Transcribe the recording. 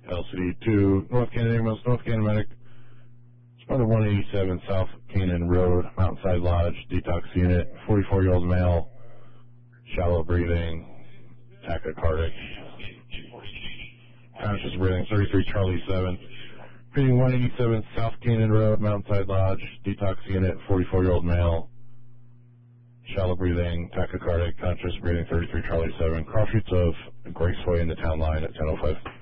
LCD to North Canaan Ambulance, North Canaan Medic. Responder 187 South Canaan Road, Mountainside Lodge, detox unit, 44-year-old male, shallow breathing, tachycardic, conscious breathing, 33 Charlie 7. Reading 187 South Canaan Road, Mountainside Lodge, detox unit, 44-year-old male, shallow breathing, tachycardic, conscious breathing, 33 Charlie 7. Cross streets of Graceway in the town line at 10:05.